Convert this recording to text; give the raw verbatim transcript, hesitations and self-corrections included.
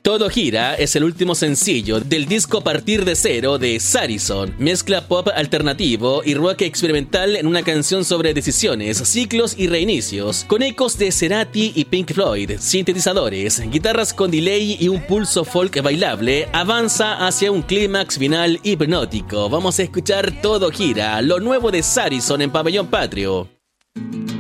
Todo Gira es el último sencillo del disco Partir de Cero de Sarison. Mezcla pop alternativo y rock experimental en una canción sobre decisiones, ciclos y reinicios, con ecos de Cerati y Pink Floyd, sintetizadores, guitarras con delay y un pulso folk bailable. Avanza hacia un clímax final hipnótico. Vamos a escuchar Todo Gira, lo nuevo de Sarison en Pabellón Patrio.